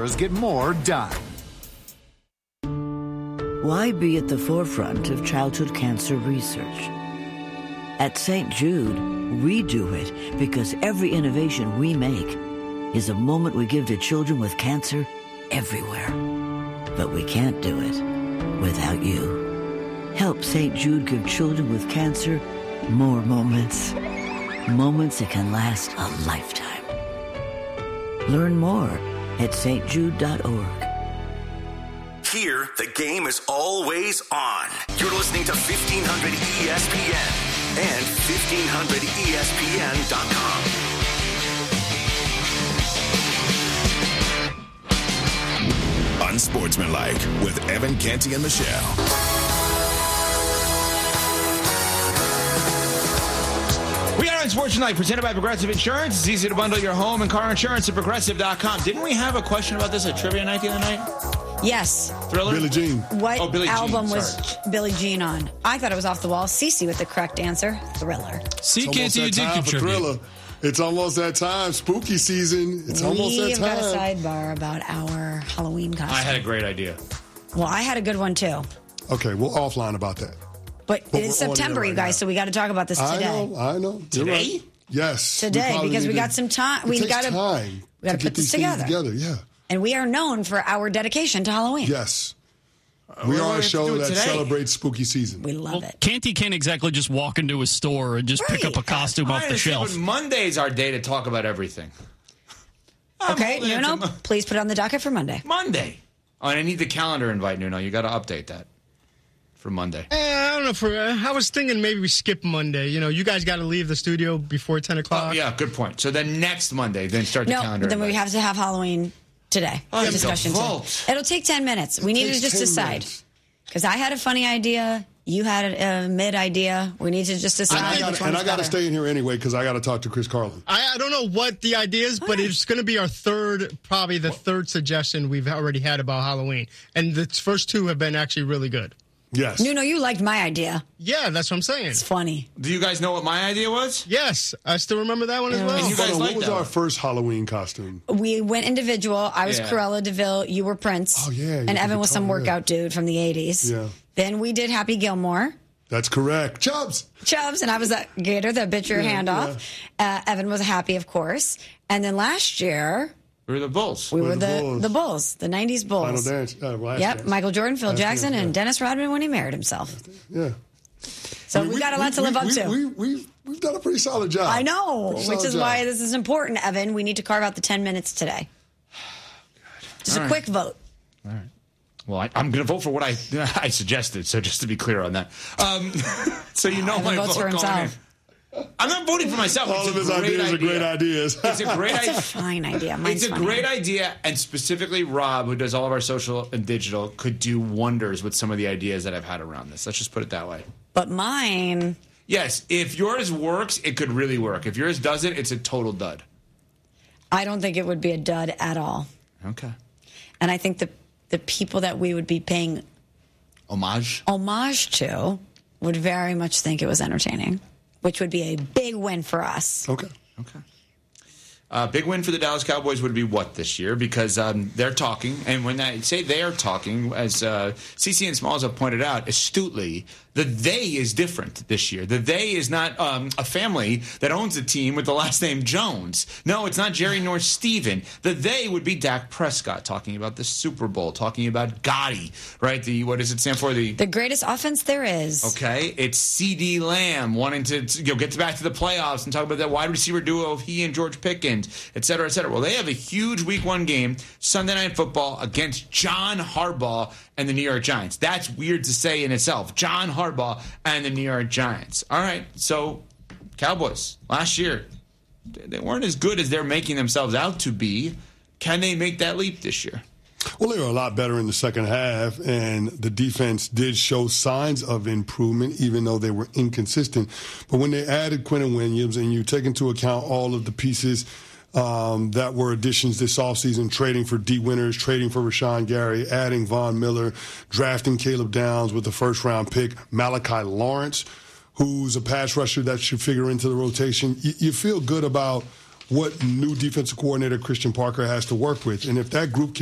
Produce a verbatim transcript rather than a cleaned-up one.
Yours get more done. Why be at the forefront of childhood cancer research? At Saint Jude, we do it because every innovation we make is a moment we give to children with cancer everywhere. But we can't do it without you. Help Saint Jude give children with cancer more moments. Moments that can last a lifetime. Learn more at s t jude dot org. Here, the game is always on. You're listening to fifteen hundred E S P N and fifteen hundred E S P N dot com. Unsportsmanlike with Evan Canty and Michelle. We are on Unsportsmanlike, presented by Progressive Insurance. It's easy to bundle your home and car insurance at Progressive dot com. Didn't we have a question about this at Trivia Night the other night? Yes. Thriller? Billie Jean. What oh, Billie album Jean, was Billie Jean on? I thought it was Off the Wall. Cece with the correct answer. Thriller. See, It's Canty, you almost did that time for contribute. Thriller. It's almost that time. Spooky season. It's almost that We've got a time. sidebar about our Halloween costume. I had a great idea. Well, I had a good one, too. Okay, we'll offline about that. But, But it's we're on September, air you right guys, now. so we got to talk about this I today. know, I know. You're Today? right. Yes. Today, probably because we need got to- some time. It We takes gotta- time we gotta to put get this these things together. together. Yeah. And we are known for our dedication to Halloween. Yes. Uh, We what do are we a have to show do that today? celebrates spooky season. We love Well, it. Canty can't exactly just walk into a store and just pick Right. up a costume I off the understand, shelf. but Monday's our day to talk about everything. I'm Okay, holding it to Nuno, Mo- please put it on the docket for Monday. Monday. Oh, and I need the calendar invite, Nuno. You got to update that for Monday. Eh, I don't know. For uh, I was thinking maybe we skip Monday. You know, you guys got to leave the studio before ten o'clock. Oh, yeah, good point. So then next Monday, then start the No, calendar then we invite. have to have Halloween today. Oh, The discussion today. default. It'll take ten minutes. We need to takes just ten decide. minutes. Because I had a funny idea. You had a, a mid idea. We need to just decide And I which gotta, one's and I got to better. stay in here anyway because I got to talk to Chris Carlin. I, I don't know what the idea is, but it's going to be our third, probably the third suggestion we've already had about Halloween, and the first two have been actually really good. Yes. Nuno, you liked my idea. Yeah, that's what I'm saying. It's funny. Do you guys know what my idea was? Yes, I still remember that one as well. And you guys Hold on, like what was that our one? first Halloween costume? We went individual. I was Yeah. Cruella DeVille. You were Prince. Oh, yeah, you And did Evan the was some color, yeah. workout dude from the eighties. Yeah. Then we did Happy Gilmore. That's correct. Chubbs. Chubbs, and I was a Gator that bit your Yeah, hand off. Uh, Evan was Happy, of course. And then last year, We were the Bulls. we We're were the the, Bulls. the Bulls, the nineties Bulls. Final dance. Uh, last Yep, dance. Michael Jordan, Phil Last Jackson, dance, and yeah. Dennis Rodman when he married himself. Yeah. So I mean, we, got a lot to live up we, to. We, we, we've, we've done a pretty solid job. I know, Pretty which solid is job. why this is important, Evan. We need to carve out the ten minutes today. Just All a right. quick vote. Well, I, I'm going to vote for what I I suggested. So just to be clear on that, um, so you know Evan my votes vote for going himself. in. I'm not voting for myself. All it's of a his great ideas idea. are great ideas. It's a great It's a idea. fine idea. Mine's It's a funny. great idea, and specifically Rob, who does all of our social and digital, could do wonders with some of the ideas that I've had around this. Let's just put it that way. But mine, Yes, if yours works, it could really work. If yours doesn't, it's a total dud. I don't think it would be a dud at all. Okay. And I think the the people that we would be paying Homage. homage to would very much think it was entertaining, which would be a big win for us. Okay. Okay. Uh, big win for the Dallas Cowboys would be what this year? Because um, they're talking, and when I say they are talking, as uh, C C and Smalls have pointed out astutely, the they is different this year. The they is not um, a family that owns a team with the last name Jones. No, it's not Jerry nor Steven. The they would be Dak Prescott talking about the Super Bowl, talking about Gotti, right? The what does it stand for? The The greatest offense there is. Okay, it's C D Lamb wanting to you know, get back to the playoffs and talk about that wide receiver duo of he and George Pickens, et cetera, et cetera. Well, they have a huge week one game, Sunday Night Football, against John Harbaugh and the New York Giants. That's weird to say in itself. John Harbaugh and the New York Giants. All right, so Cowboys, last year, they weren't as good as they're making themselves out to be. Can they make that leap this year? Well, they were a lot better in the second half, and the defense did show signs of improvement, even though they were inconsistent. But when they added Quentin Williams, and you take into account all of the pieces um, that were additions this offseason, trading for D. Winters, trading for Rashawn Gary, adding Von Miller, drafting Caleb Downs with the first-round pick, Malachi Lawrence, who's a pass rusher that should figure into the rotation, you, you feel good about what new defensive coordinator Christian Parker has to work with. And if that group can